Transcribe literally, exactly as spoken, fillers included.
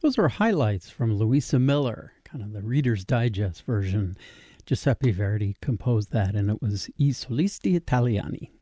Those are highlights from Louisa Miller, kind of the Reader's Digest version. Giuseppe Verdi composed that, and it was I Solisti Italiani.